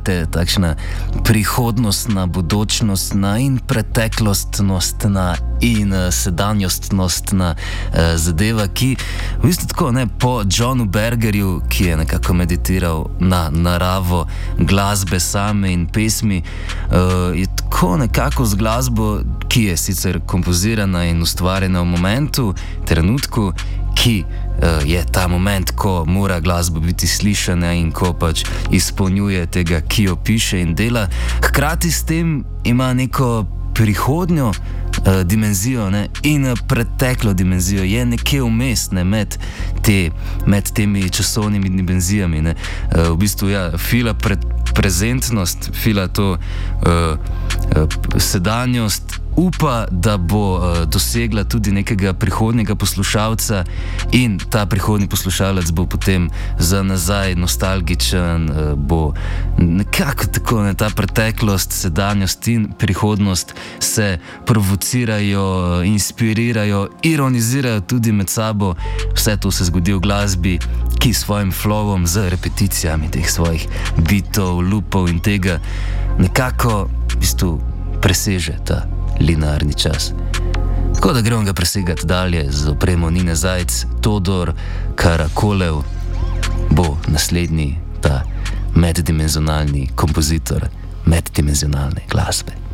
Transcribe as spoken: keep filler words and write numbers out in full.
te takšna prihodnostna, budućnostna in preteklostnostna in uh, sedanjostnostna uh, zadeva, ki v bistvu tako, ne, po Johnu Bergerju, ki je nekako meditiral na naravo glasbe same in pesmi, uh, je tako nekako z glasbo, ki je sicer kompozirana in ustvarjena v momentu, trenutku, ki uh, je ta moment, ko mora glasba biti slišana in ko pač izpolnjuje tega, ki jo piše in dela. Hkrati s tem ima neko prihodnjo uh, dimenzijo, ne, in uh, preteklo dimenzijo, je nekje vmes, ne, med, te, med temi časovnimi dimenzijami. Ne. Uh, v bistvu ja, fila pred, prezentnost, fila to uh, uh, sedanjost, upa, da bo uh, dosegla tudi nekega prihodnjega poslušalca in ta prihodnji poslušalec bo potem za nazaj nostalgičen, uh, bo nekako tako, ne, ta preteklost, sedanjost in prihodnost se provocirajo, inspirirajo, ironizirajo tudi med sabo. Vse to se zgodi v glasbi, ki s svojim flowom, z repeticijami teh svojih bitov, lupov in tega nekako v bistvu preseže ta linearni čas. Tako da gremo ga presegati dalje z opremo Nine Zajc. Todor Karakolev bo naslednji ta meddimenzionalni kompozitor meddimenzionalne glasbe.